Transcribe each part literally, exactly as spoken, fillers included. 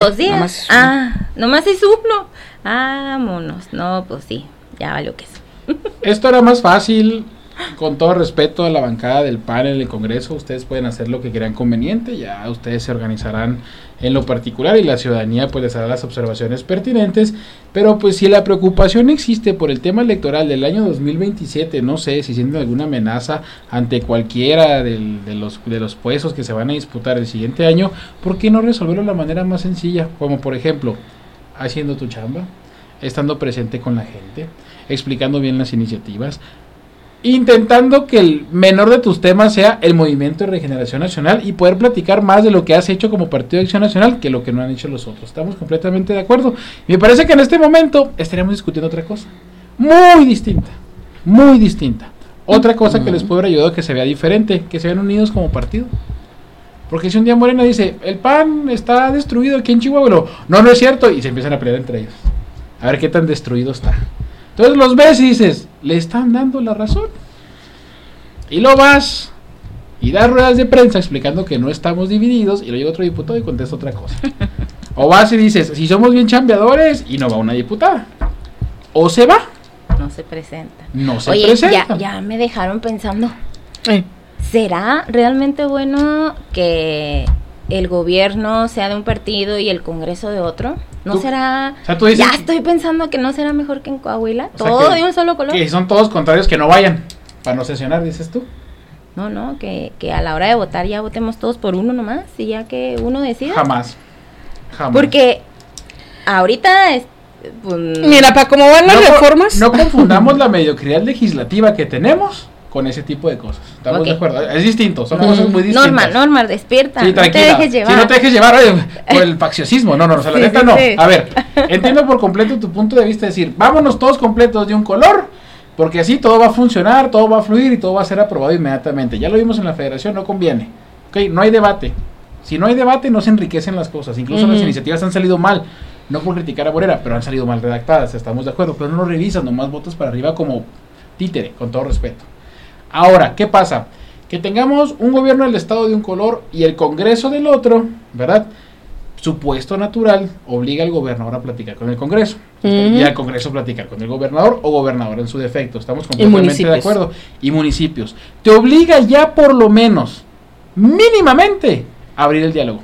dos días. Nomás ah, nomás es uno. Vámonos. No, pues sí, ya valió que eso. Esto era más fácil, con todo respeto a la bancada del P A N en el Congreso. Ustedes pueden hacer lo que crean conveniente, ya ustedes se organizarán en lo particular y la ciudadanía pues les hará las observaciones pertinentes, pero pues si la preocupación existe por el tema electoral del año dos mil veintisiete, no sé si sienten alguna amenaza ante cualquiera del, de los de los puestos que se van a disputar el siguiente año, ¿por qué no resolverlo de la manera más sencilla? Como por ejemplo, haciendo tu chamba, estando presente con la gente, explicando bien las iniciativas, intentando que el menor de tus temas sea el Movimiento de Regeneración Nacional y poder platicar más de lo que has hecho como Partido de Acción Nacional que lo que no han hecho los otros. Estamos completamente de acuerdo. Y me parece que en este momento estaríamos discutiendo otra cosa muy distinta, muy distinta. Otra cosa que les puede haber ayudado a que se vea diferente, que se vean unidos como partido. Porque si un día Morena dice, el P A N está destruido aquí en Chihuahua, no, no es cierto, y se empiezan a pelear entre ellos. A ver qué tan destruido está. Entonces los ves y dices, le están dando la razón. Y lo vas y das ruedas de prensa explicando que no estamos divididos y luego llega otro diputado y contesta otra cosa. O vas y dices, si somos bien chambeadores y no va una diputada. O se va. No se presenta. No se Oye, presenta. Ya, ya me dejaron pensando. Eh. ¿Será realmente bueno que el gobierno sea de un partido y el Congreso de otro? ¿No ¿Tú? será? O sea, tú dices, ya estoy pensando que no será mejor que en Coahuila. O sea, Todo que- de un solo color. que son todos contrarios, que no vayan. Para no sesionar, dices tú. No, no, que, que a la hora de votar ya votemos todos por uno nomás y ya que uno decida. Jamás. Jamás. Porque ahorita es, pues, Mira, para cómo van las no, reformas. No confundamos la mediocridad legislativa que tenemos con ese tipo de cosas. ¿Estamos Ok. de acuerdo? Es distinto, son no, cosas muy distintas. Norma, Norma, despierta. Sí, no te tranquila. dejes llevar. Sí, no te dejes llevar oye, por el facciocismo. No, no, o sea, la Sí, neta sí, no. sí. A ver, entiendo por completo tu punto de vista, decir, vámonos todos completos de un color, porque así todo va a funcionar, todo va a fluir y todo va a ser aprobado inmediatamente. Ya lo vimos en la federación, no conviene. Ok, no hay debate. Si no hay debate, no se enriquecen las cosas. Incluso Ujú. las iniciativas han salido mal. No por criticar a Morena, pero han salido mal redactadas, estamos de acuerdo. Pero no lo revisan, nomás votos para arriba como títere, con todo respeto. Ahora, ¿qué pasa? Que tengamos un gobierno del estado de un color y el Congreso del otro, ¿verdad? Su puesto natural obliga al gobernador a platicar con el Congreso. Ujú. Y al Congreso platicar con el gobernador o gobernador en su defecto. Estamos completamente de municipios. acuerdo. Y municipios. Te obliga ya por lo menos, mínimamente, a abrir el diálogo.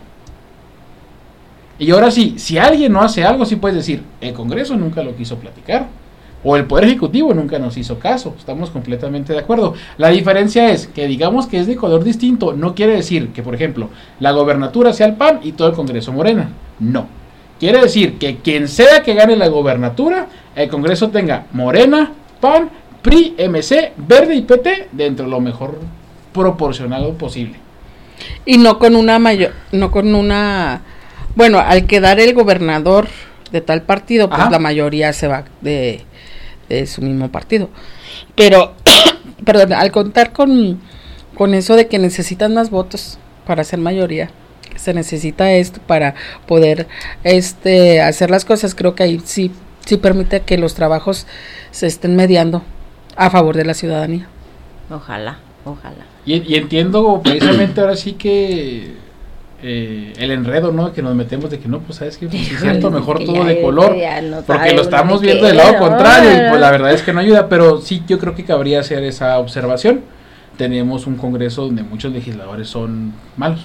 Y ahora sí, si alguien no hace algo, sí puedes decir, el Congreso nunca lo quiso platicar. O el Poder Ejecutivo nunca nos hizo caso. Estamos completamente de acuerdo. La diferencia es que digamos que es de color distinto. No quiere decir que, por ejemplo, la gobernatura sea el P A N y todo el Congreso Morena. No. Quiere decir que quien sea que gane la gobernatura, el Congreso tenga Morena, P A N, P R I, M C, Verde y P T dentro de lo mejor proporcionado posible. Y no con una mayor, no con una, bueno, al quedar el gobernador de tal partido, pues Ajá. la mayoría se va de, de su mismo partido. Pero, perdón, al contar con, con eso de que necesitan más votos para ser mayoría, que se necesita esto para poder este hacer las cosas, creo que ahí sí, sí permite que los trabajos se estén mediando a favor de la ciudadanía. Ojalá, ojalá. Y, y entiendo precisamente ahora sí que eh, el enredo, ¿no? Que nos metemos de que no, pues sabes que pues, sí es cierto, mejor Que todo ya- de color, ya no porque sabe lo uno estamos de viendo qué, del lado ¿no? contrario y pues la verdad es que no ayuda, pero sí yo creo que cabría hacer esa observación. Tenemos un Congreso donde muchos legisladores son malos.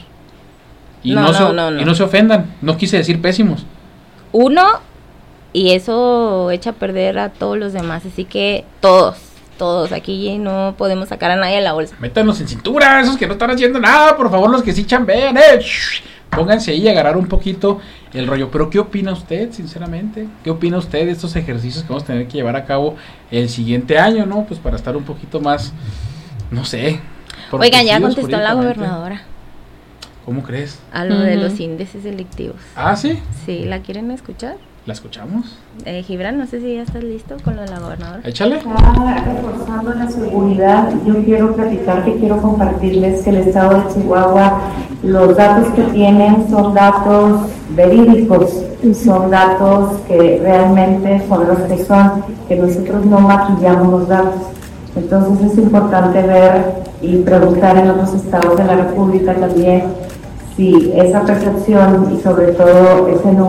Y No, no, no, se, no, no. y no se ofendan, no quise decir pésimos. Uno, y eso echa a perder a todos los demás, así que todos, todos, aquí no podemos sacar a nadie de la bolsa. Métanos en cintura, esos que no están haciendo nada, por favor, los que sí chambean, eh. Shh, pónganse ahí y agarrar un poquito el rollo. Pero ¿qué opina usted, sinceramente? ¿Qué opina usted de estos ejercicios que vamos a tener que llevar a cabo el siguiente año, no? Pues para estar un poquito más, no sé. Oigan, ya protegidos contestó la jurídicamente. gobernadora ¿Cómo crees? a lo de Ujú. los índices delictivos. Ah, ¿sí? Sí, ¿la quieren escuchar? ¿La escuchamos? Eh, Gibran, no sé si ya estás listo con lo de la gobernadora. Échale. Está reforzando la seguridad. Yo quiero platicar, que quiero compartirles que el estado de Chihuahua, los datos que tienen son datos verídicos, son datos que realmente son los que son, que nosotros no maquillamos los datos. Entonces es importante ver y preguntar en otros estados de la República también si esa percepción y sobre todo ese número